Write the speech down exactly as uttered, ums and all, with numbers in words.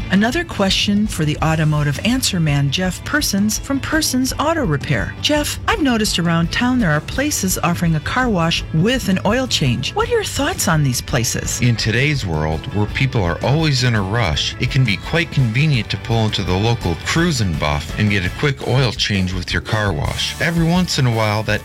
Another question for the automotive answer man, Jeff Persons from Persons Auto Repair. Jeff, I've noticed around town there are places offering a car wash with an oil change. What are your thoughts on these places? In today's world, where people are always in a rush, it can be quite convenient to pull into the local Cruise and Buff and get a quick oil change with your car wash. Every once in a while, that